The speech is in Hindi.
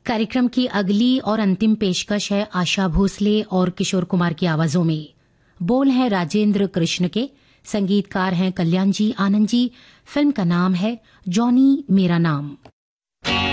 कार्यक्रम की अगली और अंतिम पेशकश है आशा भोसले और किशोर कुमार की आवाजों में। बोल हैं राजेंद्र कृष्ण के, संगीतकार हैं कल्याण जी आनंद जी। फिल्म का नाम है जॉनी मेरा नाम।